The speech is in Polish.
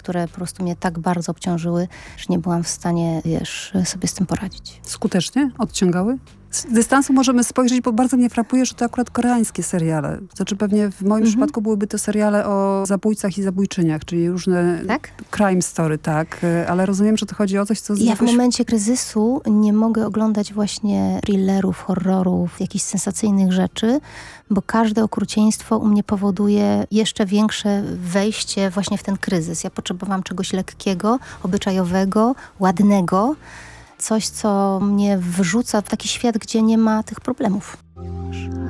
które po prostu mnie tak bardzo obciążyły, że nie byłam w stanie, sobie z tym poradzić. Skutecznie odciągały? Z dystansu możemy spojrzeć, bo bardzo mnie frapuje, że to akurat koreańskie seriale. Znaczy pewnie w moim przypadku byłyby to seriale o zabójcach i zabójczyniach, czyli różne crime story, tak. Ale rozumiem, że to chodzi o coś, co... Ja w momencie kryzysu nie mogę oglądać właśnie thrillerów, horrorów, jakichś sensacyjnych rzeczy, bo każde okrucieństwo u mnie powoduje jeszcze większe wejście właśnie w ten kryzys. Ja potrzebowałam czegoś lekkiego, obyczajowego, ładnego, coś, co mnie wrzuca w taki świat, gdzie nie ma tych problemów.